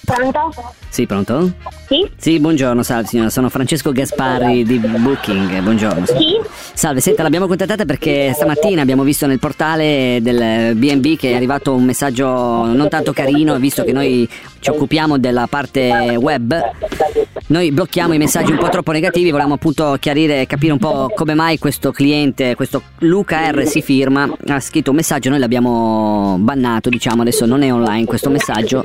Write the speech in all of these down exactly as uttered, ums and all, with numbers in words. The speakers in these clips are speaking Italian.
Pronto? Sì, pronto? Sì? Sì, buongiorno, salve signora, sono Francesco Gasparri di Booking, buongiorno. Sì? Salve, senta, l'abbiamo contattata perché stamattina abbiamo visto nel portale del B and B che è arrivato un messaggio non tanto carino, visto che noi ci occupiamo della parte web. Noi blocchiamo i messaggi un po' troppo negativi, volevamo appunto chiarire e capire un po' come mai questo cliente, questo Luca R si firma, ha scritto un messaggio, noi l'abbiamo bannato, diciamo, adesso non è online questo messaggio,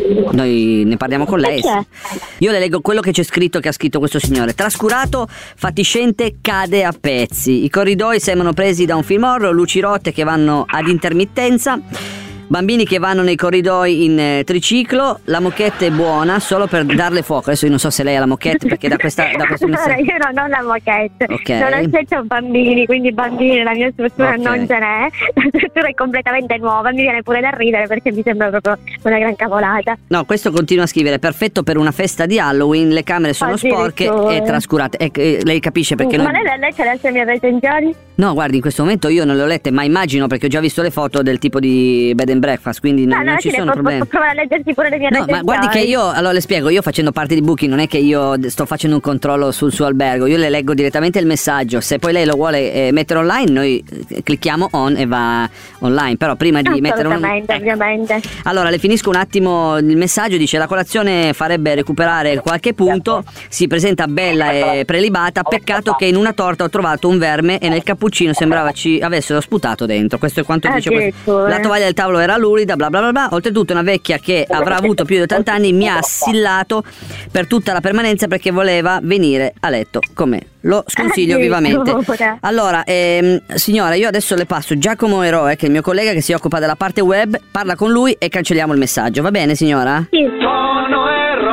noi ne parliamo con lei. Io le leggo quello che c'è scritto, che ha scritto questo signore: trascurato, fatiscente, cade a pezzi, i corridoi sembrano presi da un film horror, luci rotte che vanno ad intermittenza, bambini che vanno nei corridoi in eh, triciclo, la moquette è buona solo per darle fuoco. Adesso io non so se lei ha la moquette, perché da questa da questo allora, messaggio... io non ho la moquette, Okay. non accetto bambini, quindi bambini nella mia struttura Okay. non ce n'è, la struttura è completamente nuova, mi viene pure da ridere perché mi sembra proprio una gran cavolata. No, questo continua a scrivere: perfetto per una festa di Halloween, le camere sono sporche e trascurate. E, eh, lei capisce perché Ma noi... lei le ha lette le mie recensioni? No, guardi, in questo momento io non le ho lette, ma immagino, perché ho già visto le foto del tipo di bed and breakfast, quindi non, No, no, non ci sì, sono può, problemi. può provare a leggersi pure le mie No, recensioni. ma guardi che io, allora le spiego, io facendo parte di Booking non è che io sto facendo un controllo sul suo albergo, io le leggo direttamente il messaggio, se poi lei lo vuole eh, mettere online noi eh, clicchiamo on e va online, però prima di mettere un... Assolutamente, eh. ovviamente. Allora le finisco un attimo il messaggio, dice: la colazione farebbe recuperare qualche punto, si presenta bella e prelibata, peccato che in una torta ho trovato un verme e nel cappuccino sembrava ci avessero sputato dentro. Questo è quanto dice questo. La tovaglia del tavolo era lurida, bla bla bla bla. Oltretutto una vecchia che avrà avuto più di ottanta anni mi ha assillato per tutta la permanenza perché voleva venire a letto con me. Lo sconsiglio vivamente. Allora, ehm, signora, io adesso le passo Giacomo Eroe, che è il mio collega che si occupa della parte web, parla con lui e cancelliamo il messaggio. Va bene, signora? Sì. Sono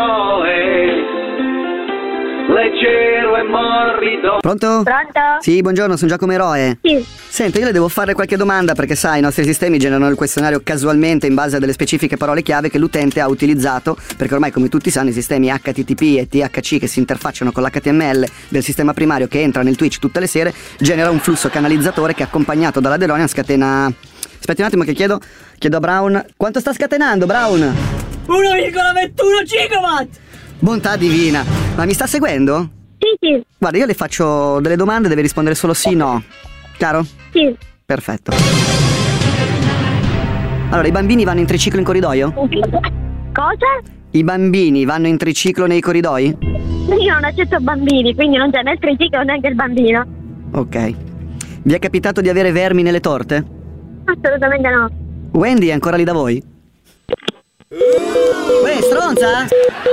eroe, leggero e morbido. Pronto? Pronto? Sì, buongiorno, sono Giacomo Eroe. Sì. Senta, io le devo fare qualche domanda perché sai, i nostri sistemi generano il questionario casualmente in base a delle specifiche parole chiave che l'utente ha utilizzato, perché ormai, come tutti sanno, i sistemi H T T P e T H C che si interfacciano con l'H T M L del sistema primario che entra nel Twitch tutte le sere genera un flusso canalizzatore che, accompagnato dalla DeLorean, scatena... Aspetti un attimo che chiedo chiedo a Brown. Quanto sta scatenando, Brown? uno virgola ventuno gigawatt! Bontà divina. Ma mi sta seguendo? Sì, sì. Guarda, io le faccio delle domande, deve rispondere solo sì, no. Chiaro? Sì. Perfetto. Allora, i bambini vanno in triciclo in corridoio? Cosa? I bambini vanno in triciclo nei corridoi? Io non accetto bambini, quindi non c'è né il triciclo neanche il bambino. Ok. Vi è capitato di avere vermi nelle torte? Assolutamente no. Wendy è ancora lì da voi? Uè, stronza?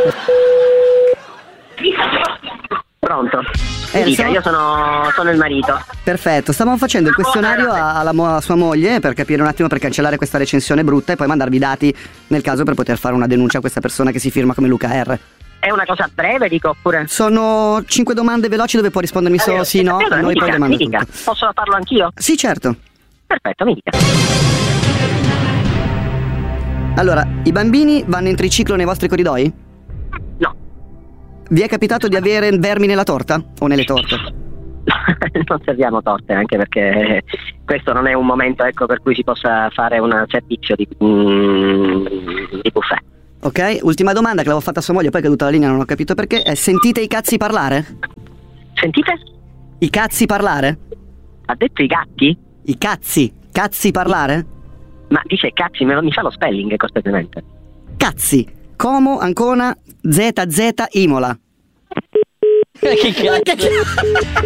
Pronto? Eh, Dica, sono- io sono, sono il marito. Perfetto, stavamo facendo il questionario a- alla mo- a sua moglie per capire un attimo, per cancellare questa recensione brutta e poi mandarvi i dati nel caso per poter fare una denuncia a questa persona che si firma come Luca R. È una cosa breve, dico, oppure? Sono cinque domande veloci dove può rispondermi solo sì, no, Allora, noi mi poi dica, domando mi dica. tutto. Posso farlo anch'io? Sì, certo. Perfetto, mi dica. Allora, i bambini vanno in triciclo nei vostri corridoi? No. Vi è capitato di avere vermi nella torta? O nelle torte? Non serviamo torte, anche perché questo non è un momento, ecco, per cui si possa fare un servizio di, mm, di buffet. Ok, ultima domanda che l'avevo fatta a sua moglie, poi è caduta la linea, non ho capito perché. È: sentite i cazzi parlare? Sentite? I cazzi parlare? Ha detto i gatti? I cazzi, cazzi parlare? Ma dice cazzi, me lo, mi fa lo spelling costantemente. Cazzi, Como, Ancona, Z Z, Imola. Che cazzo?